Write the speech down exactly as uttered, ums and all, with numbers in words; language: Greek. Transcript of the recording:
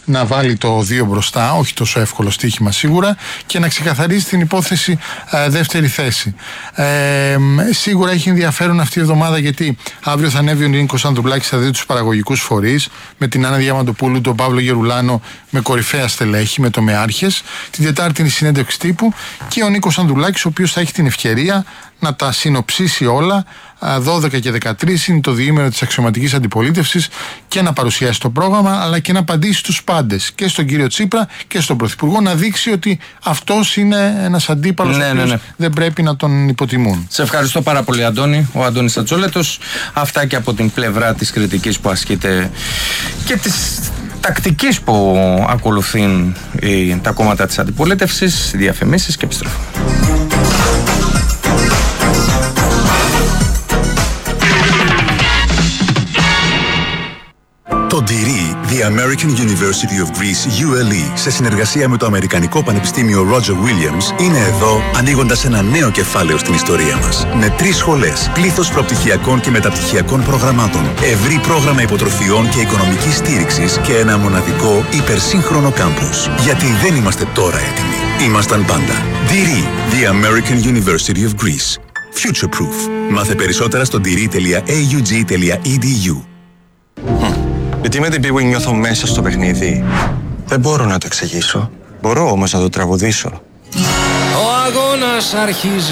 να βάλει το δύο μπροστά, όχι τόσο εύκολο στοίχημα σίγουρα, και να ξεκαθαρίσει την υπόθεση ε, δεύτερη θέση. Ε, σίγουρα έχει ενδιαφέρον αυτή η εβδομάδα, γιατί αύριο θα ανέβει ο Νίκος Ανδρουλάκης, θα δει τους παραγωγικούς φορείς, με την Άννα Διαμαντοπούλου, τον Παύλο Γερουλάνο, με κορυφαία στελέχη, με τομεάρχες. Την Τετάρτη είναι η συνέντευξη τύπου και ο Νίκος Ανδρουλάκης, ο οποίος θα έχει την ευκαιρία να τα συνοψίσει όλα. Δώδεκα και δεκατρείς είναι το διήμερο της αξιωματικής αντιπολίτευσης, και να παρουσιάσει το πρόγραμμα, αλλά και να απαντήσει στους πάντες, και στον κύριο Τσίπρα και στον Πρωθυπουργό, να δείξει ότι αυτός είναι ένας αντίπαλος, ναι, ο οποίος ναι, ναι. δεν πρέπει να τον υποτιμούν. Σε ευχαριστώ πάρα πολύ, Αντώνη. Ο Αντώνης Τατσόλετος. Αυτά και από την πλευρά της κριτικής που ασκείται και της τακτικής που ακολουθούν οι, τα κόμματα της αντιπολίτευσης, διαφημίσεις, και επιστρέφω. Το ντυρί, The American University of Greece, γιου ελ ι, σε συνεργασία με το Αμερικανικό Πανεπιστήμιο Roger Williams, είναι εδώ ανοίγοντας ένα νέο κεφάλαιο στην ιστορία μας. Με τρεις σχολές, πλήθος προπτυχιακών και μεταπτυχιακών προγραμμάτων, ευρύ πρόγραμμα υποτροφιών και οικονομικής στήριξης και ένα μοναδικό υπερσύγχρονο κάμπους. Γιατί δεν είμαστε τώρα έτοιμοι. Ήμασταν πάντα. ντυρί, The American University of Greece. Future Proof. Μάθε περισσότερα στο ντυρί τελεία έι γιου τζι τελεία ι ντι γιου. Γιατί με την πίγου νιώθω μέσα στο παιχνίδι. Δεν μπορώ να το εξηγήσω. Μπορώ όμως να το τραγουδήσω. Ο αγώνας αρχίζει.